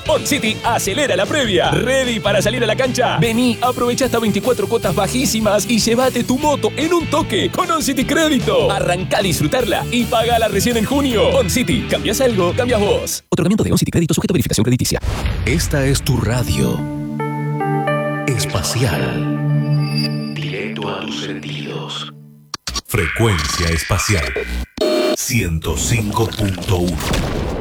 On City acelera la previa. ¿Ready para salir a la cancha? Vení, aprovecha hasta 24 cuotas bajísimas y llévate tu moto en un toque con On City Crédito. Arranca a disfrutarla y pagala recién en junio. On City, ¿cambias algo? Cambias vos. Otorgamiento de On City Crédito sujeto a verificación crediticia. Esta es tu radio espacial. Directo a tus sentidos. Frecuencia espacial 105.1.